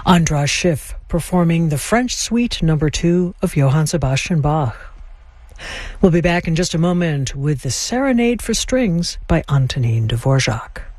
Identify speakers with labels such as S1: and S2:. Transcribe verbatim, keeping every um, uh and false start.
S1: Andras Schiff performing the French Suite number two of Johann Sebastian Bach. We'll be back in just a moment with the Serenade for Strings by Antonin Dvorak.